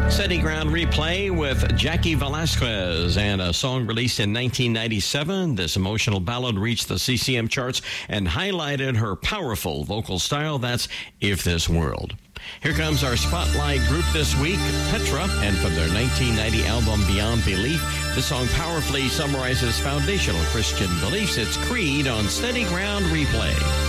Steady Ground Replay with Jackie Velasquez, and a song released in 1997. This emotional ballad reached the CCM charts and highlighted her powerful vocal style. That's If This World. Here comes our spotlight group this week, Petra, and from their 1990 album Beyond Belief, this song powerfully summarizes foundational Christian beliefs. It's Creed on Steady Ground Replay.